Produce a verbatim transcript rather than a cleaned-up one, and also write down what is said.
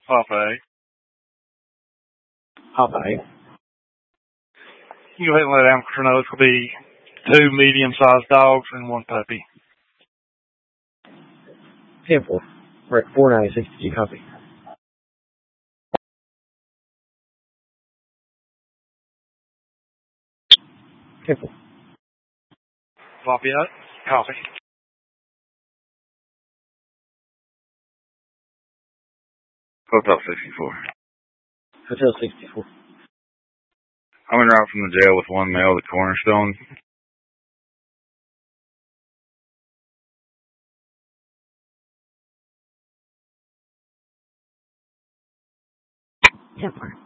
Half A. Half A. You go ahead and let Amateur know it's going to be two medium-sized dogs and one puppy. ten four. Right, four ninety-six. Did you copy? ten four. Lafayette, copy. Hotel sixty-four. Hotel sixty-four. I'm en route from the jail with one male to Cornerstone. ten four.